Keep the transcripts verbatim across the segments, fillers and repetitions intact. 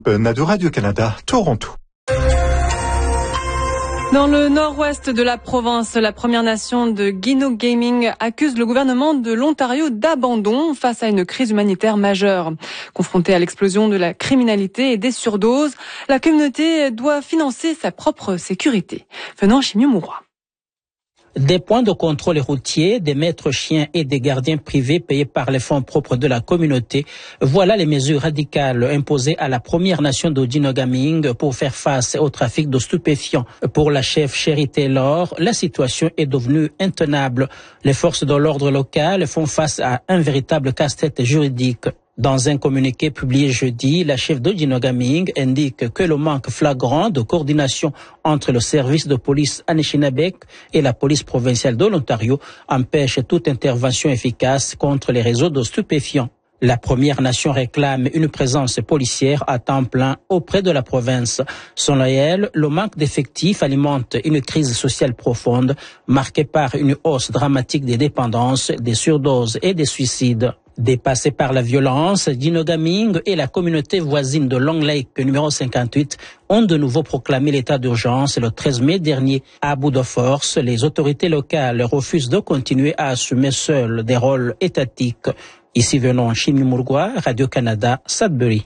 de Radio-Canada, Toronto. Dans le nord-ouest de la province, la Première Nation de Guino Gaming accuse le gouvernement de l'Ontario d'abandon face à une crise humanitaire majeure. Confrontée à l'explosion de la criminalité et des surdoses, la communauté doit financer sa propre sécurité. Venant chez Mieux-Mourois. Des points de contrôle routiers, des maîtres chiens et des gardiens privés payés par les fonds propres de la communauté. Voilà les mesures radicales imposées à la Première Nation de Guino Gaming pour faire face au trafic de stupéfiants. Pour la chef Sherry Taylor, la situation est devenue intenable. Les forces de l'ordre local font face à un véritable casse-tête juridique. Dans un communiqué publié jeudi, la chef de Guino Gaming indique que le manque flagrant de coordination entre le service de police Anishinabek et la police provinciale de l'Ontario empêche toute intervention efficace contre les réseaux de stupéfiants. La Première Nation réclame une présence policière à temps plein auprès de la province. Selon elle, le manque d'effectifs alimente une crise sociale profonde, marquée par une hausse dramatique des dépendances, des surdoses et des suicides. Dépassés par la violence, Guino Gaming et la communauté voisine de Long Lake numéro cinquante-huit ont de nouveau proclamé l'état d'urgence le treize mai dernier. À bout de force, les autorités locales refusent de continuer à assumer seules des rôles étatiques. Ici venons Chimi Mourgoua, Radio-Canada, Sudbury.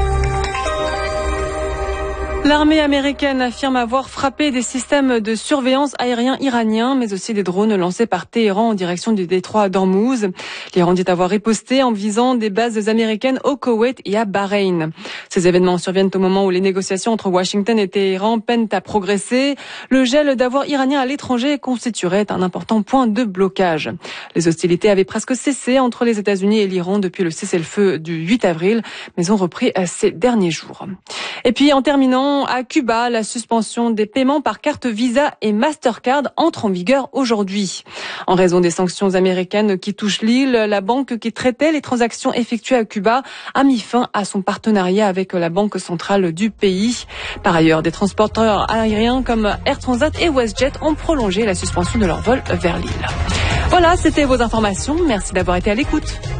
L'armée américaine affirme avoir frappé des systèmes de surveillance aériens iraniens, mais aussi des drones lancés par Téhéran en direction du détroit d'Ormuz. L'Iran dit avoir riposté en visant des bases américaines au Koweït et à Bahreïn. Ces événements surviennent au moment où les négociations entre Washington et Téhéran peinent à progresser. Le gel d'avoirs iraniens à l'étranger constituerait un important point de blocage. Les hostilités avaient presque cessé entre les États-Unis et l'Iran depuis le cessez-le-feu du huit avril, mais ont repris ces derniers jours. Et puis en terminant, à Cuba, la suspension des paiements par carte Visa et Mastercard entre en vigueur aujourd'hui. En raison des sanctions américaines qui touchent l'île, la banque qui traitait les transactions effectuées à Cuba a mis fin à son partenariat avec la banque centrale du pays. Par ailleurs, des transporteurs aériens comme Air Transat et WestJet ont prolongé la suspension de leur vol vers l'île. Voilà, c'était vos informations. Merci d'avoir été à l'écoute.